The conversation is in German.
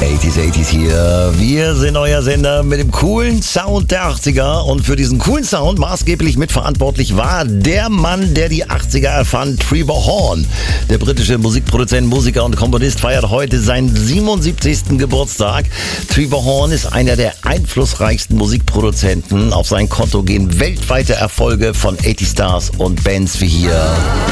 80s hier. Wir sind euer Sender mit dem coolen Sound der 80er. Und für diesen coolen Sound maßgeblich mitverantwortlich war der Mann, der die 80er erfand, Trevor Horn. Der britische Musikproduzent, Musiker und Komponist feiert heute seinen 77. Geburtstag. Trevor Horn ist einer der einflussreichsten Musikproduzenten. Auf sein Konto gehen weltweite Erfolge von 80 Stars und Bands wie hier